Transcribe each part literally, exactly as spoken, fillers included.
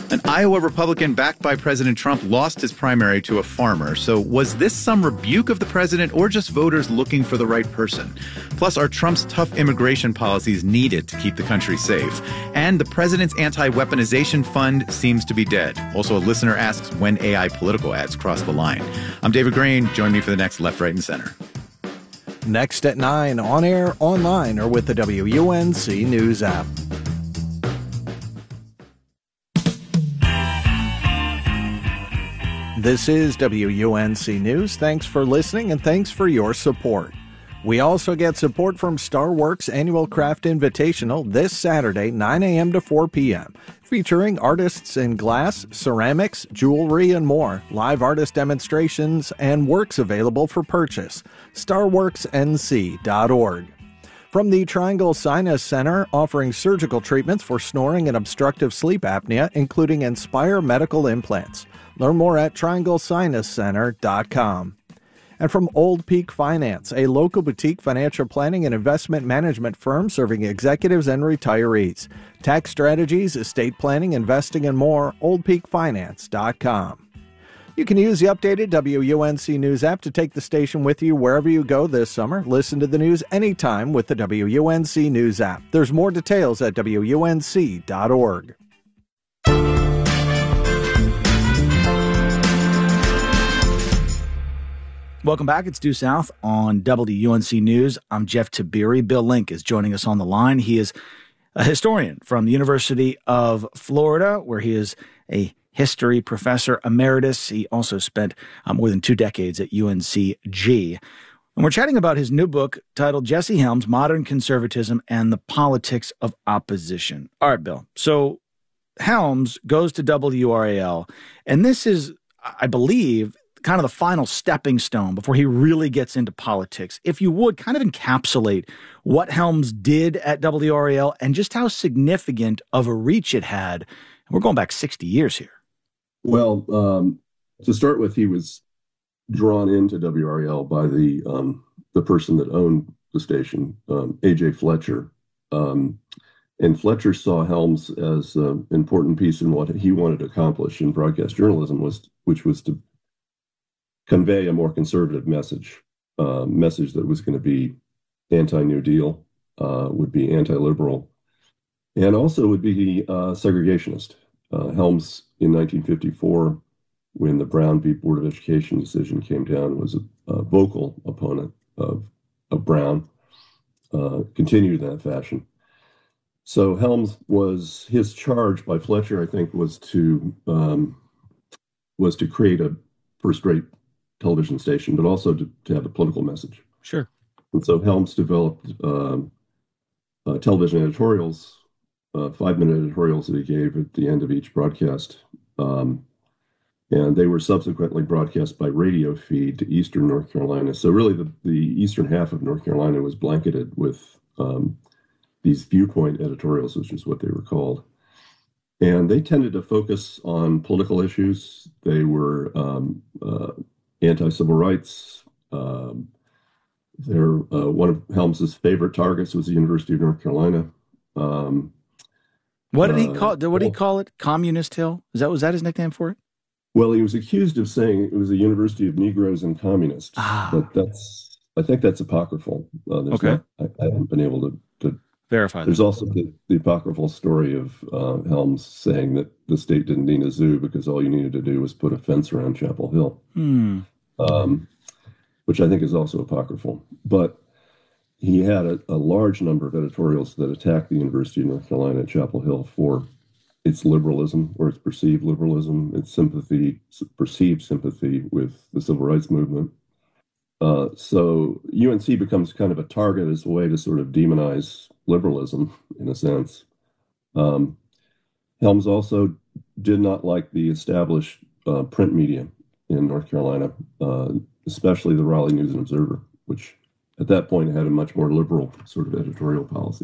An Iowa Republican backed by President Trump lost his primary to a farmer. So was this some rebuke of the president or just voters looking for the right person? Plus, are Trump's tough immigration policies needed to keep the country safe? And the president's anti-weaponization fund seems to be dead. Also, a listener asks when A I political ads cross the line. I'm David Grain. Join me for the next Left, Right, and Center. Next at nine, on air, online, or with the W U N C News app. This is W U N C News. Thanks for listening and thanks for your support. We also get support from StarWorks Annual Craft Invitational this Saturday, nine a.m. to four p.m., featuring artists in glass, ceramics, jewelry, and more. Live artist demonstrations and works available for purchase. star works n c dot org. From the Triangle Sinus Center, offering surgical treatments for snoring and obstructive sleep apnea, including Inspire medical implants. Learn more at triangle sinus center dot com. And from Old Peak Finance, a local boutique financial planning and investment management firm serving executives and retirees. Tax strategies, estate planning, investing, and more, old peak finance dot com. You can use the updated W U N C News app to take the station with you wherever you go this summer. Listen to the news anytime with the W U N C News app. There's more details at W U N C dot org. Welcome back. It's Due South on W U N C News. I'm Jeff Tiberi. Bill Link is joining us on the line. He is a historian from the University of Florida, where he is a history professor emeritus. He also spent um, more than two decades at U N C G. And we're chatting about his new book titled Jesse Helms, Modern Conservatism and the Politics of Opposition. All right, Bill. So Helms goes to W R A L, and this is, I believe, kind of the final stepping stone before he really gets into politics. If you would, kind of encapsulate what Helms did at W R A L and just how significant of a reach it had. We're going back sixty years here. Well, um, to start with, he was drawn into W R A L by the um, the person that owned the station, um, A J Fletcher. Um, and Fletcher saw Helms as an important piece in what he wanted to accomplish in broadcast journalism, was which was to convey a more conservative message, uh, message that was going to be anti-New Deal, uh, would be anti-liberal, and also would be uh, segregationist. Uh, Helms, in nineteen fifty-four, when the Brown v. Board of Education decision came down, was a, a vocal opponent of, of Brown, uh, continued in that fashion. So Helms was, his charge by Fletcher, I think, was to um, was to create a first-rate television station, but also to, to have a political message. Sure. And so Helms developed um, uh, television editorials, uh, five-minute editorials that he gave at the end of each broadcast. Um, and they were subsequently broadcast by radio feed to eastern North Carolina. So really the, the eastern half of North Carolina was blanketed with um, these viewpoint editorials, which is what they were called. And they tended to focus on political issues. They were um, uh, anti-civil rights. Um, their, uh, one of Helms's favorite targets was the University of North Carolina. Um, what did he uh, call? What did he call it? Communist Hill? Is that was that his nickname for it? Well, he was accused of saying it was a University of Negroes and Communists, ah. but that's I think that's apocryphal. Uh, okay, not, I, I haven't been able to, to verify. There's that. also the, the apocryphal story of uh, Helms saying that the state didn't need a zoo because all you needed to do was put a fence around Chapel Hill. Hmm. Um, which I think is also apocryphal. But he had a, a large number of editorials that attacked the University of North Carolina at Chapel Hill for its liberalism, or its perceived liberalism, its sympathy, perceived sympathy with the civil rights movement. Uh, so U N C becomes kind of a target as a way to sort of demonize liberalism, in a sense. Um, Helms also did not like the established uh, print media in North Carolina, uh, especially the Raleigh News and Observer, which at that point had a much more liberal sort of editorial policy.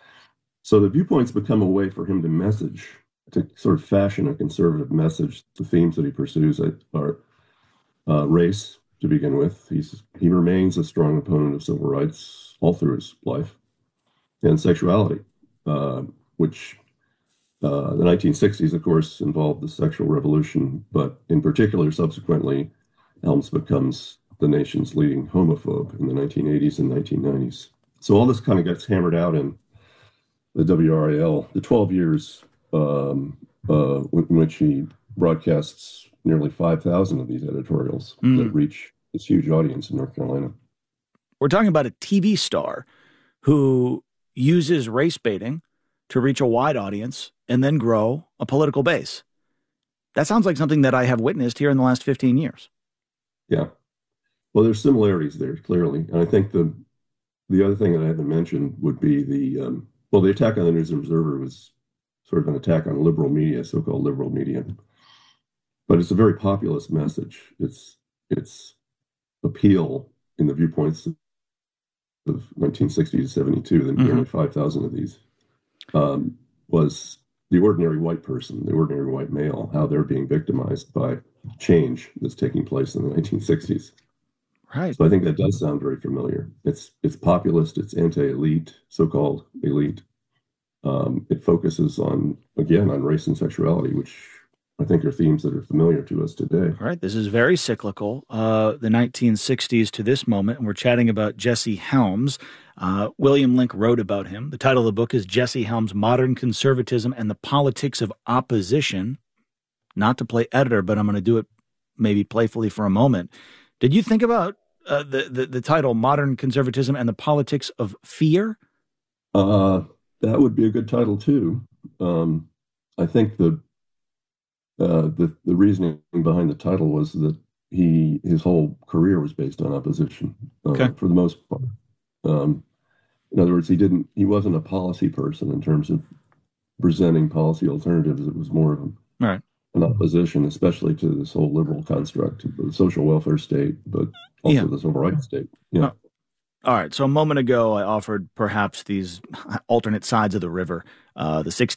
So the viewpoints become a way for him to message, to sort of fashion a conservative message. The themes that he pursues are uh, race, to begin with. He's, he remains a strong opponent of civil rights all through his life, and sexuality, uh, which Uh, the nineteen sixties, of course, involved the sexual revolution, but in particular, subsequently, Helms becomes the nation's leading homophobe in the nineteen eighties and nineteen nineties. So all this kind of gets hammered out in the W R A L, the twelve years um, uh, in which he broadcasts nearly five thousand of these editorials mm. that reach this huge audience in North Carolina. We're talking about a T V star who uses race baiting to reach a wide audience and then grow a political base. That sounds like something that I have witnessed here in the last fifteen years. Yeah. Well, there's similarities there, clearly. And I think the the other thing that I haven't mentioned would be the, um, well, the attack on the News Observer was sort of an attack on liberal media, so-called liberal media. But it's a very populist message. It's it's appeal in the viewpoints of nineteen sixty to seventy-two, the mm-hmm. nearly five thousand of these, um, was the ordinary white person, the ordinary white male, how they're being victimized by change that's taking place in the nineteen sixties. Right. So I think that does sound very familiar. It's it's populist, it's anti-elite, so-called elite. Um, it focuses on, again, on race and sexuality, which I think are themes that are familiar to us today. All right. This is very cyclical, uh, the nineteen sixties to this moment, and we're chatting about Jesse Helms. Uh, William Link wrote about him. The title of the book is Jesse Helms, Modern Conservatism and the Politics of Opposition. Not to play editor, but I'm going to do it maybe playfully for a moment. Did you think about uh, the, the, the title, Modern Conservatism and the Politics of Fear? Uh, that would be a good title, too. Um, I think the Uh, the the reasoning behind the title was that he his whole career was based on opposition, uh, okay. for the most part. Um, in other words, he didn't he wasn't a policy person in terms of presenting policy alternatives. It was more of a, right. an opposition, especially to this whole liberal construct of the social welfare state, but also yeah. the civil rights state. Yeah. Oh. All right. So a moment ago, I offered perhaps these alternate sides of the river, uh, the sixties.